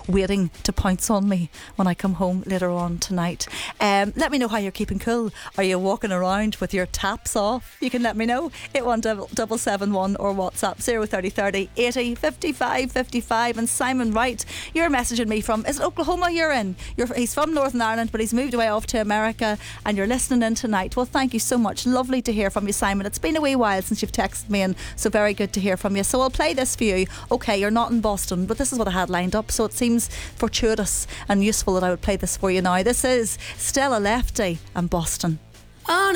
waiting to pounce on me when I come home later on tonight. Let me know how you're keeping cool. Are you walking around with your taps off? You can let me know. 81771 or WhatsApp 03030 80 55 55. And Simon Wright, you're messaging me from, is it Oklahoma you're in? He's from Northern Ireland, but he's moved away off to America, and you're listening in tonight. Well, thank you so much. Lovely to hear from you, Simon. It's been a wee while since you've texted me, and so very good to hear from you. So I'll play this for you. Okay, you're not in Boston, but this is what I had lined up, so it seems fortuitous and useful that I would play this for you now. This is Stella Lefty and Boston.